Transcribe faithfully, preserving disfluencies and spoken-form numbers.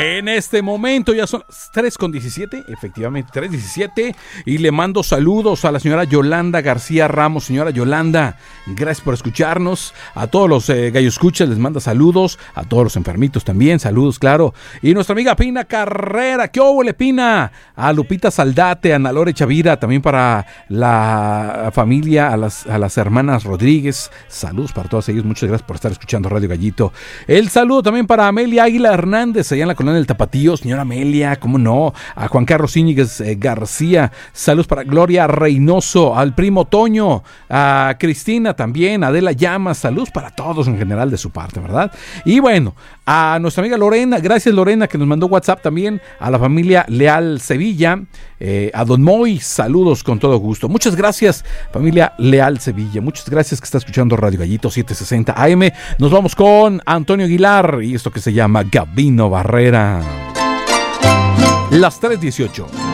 En este momento ya son tres con diecisiete, efectivamente tres diecisiete, y le mando saludos a la señora Yolanda García Ramos. Señora Yolanda, gracias por escucharnos. A todos los eh, gallo escuchas les manda saludos, a todos los enfermitos también, saludos, claro. Y nuestra amiga Pina Carrera, ¿qué hubo, Pina? A Lupita Saldate, a Ana Lore Chavira, también para la familia, a las, a las hermanas Rodríguez, saludos para todas ellas, muchas gracias por estar escuchando Radio Gallito. El saludo también para Amelia Águila Hernández, allá en la colonia del Tapatío. Señora Amelia, cómo no, a Juan Carlos Íñiguez eh, García, saludos para Gloria Reynoso, al primo Toño, a Cristina también, a Adela Llamas, saludos para todos en general de su parte, ¿verdad? Y bueno, a nuestra amiga Lorena, gracias Lorena que nos mandó WhatsApp también, a la familia Leal Sevilla, eh, a Don Moy, saludos con todo gusto. Muchas gracias familia Leal Sevilla, muchas gracias que está escuchando Radio Gallito setecientos sesenta A M. Nos vamos con Antonio Aguilar y esto que se llama Gabino Barrera. Las tres dieciocho.